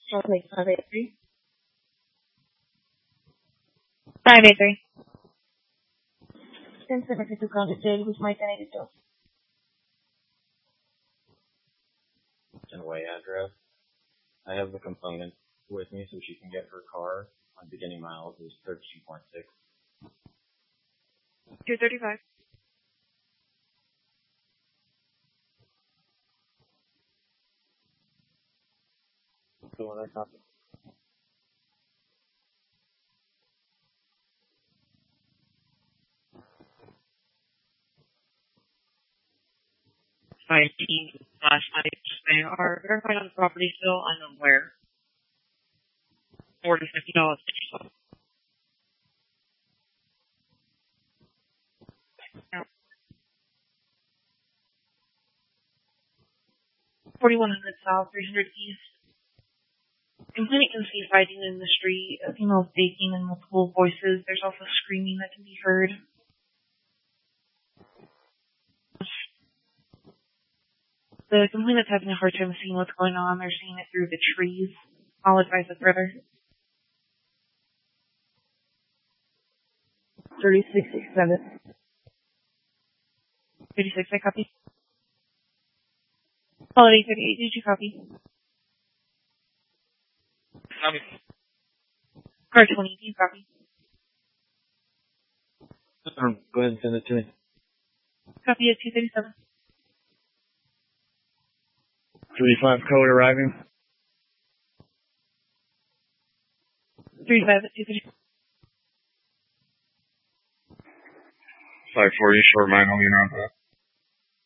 I'll take 583. 583. 1072 Contact J, who's my 1082. Way address. I have the complainant with me so she can get her car on beginning miles is 13.6. 235. So when I copy. They are verified on the property still unaware. $40 to $50. No. 4100 South, 300 East. Complainant can see fighting in the street, a female baking in multiple voices. There's also screaming that can be heard. The complainant's having a hard time seeing what's going on. They're seeing it through the trees. I'll advise the further. 3667. 36, I copy. Holiday 38, did you copy? Copy. Car 20, do you copy? Go ahead and send it to me. Copy at 237. 35 code arriving. 35 at 237. 540 short mile, you know that.